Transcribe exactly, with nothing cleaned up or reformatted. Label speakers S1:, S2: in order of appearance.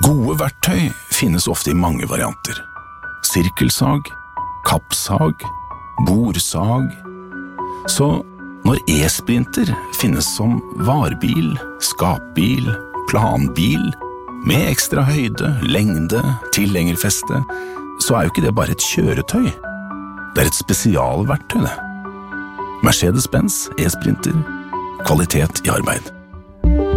S1: Gode verktøy finnes ofte i mange varianter. Sirkelsag, kappsag, borsag. Så når e-sprinter finnes som varebil, skapbil, planbil, med ekstra høyde, lengde, tilhengerfeste, så er jo ikke det bare et kjøretøy. Det er et spesialverktøy, det. Mercedes-Benz e-sprinter, kvalitet i arbeid.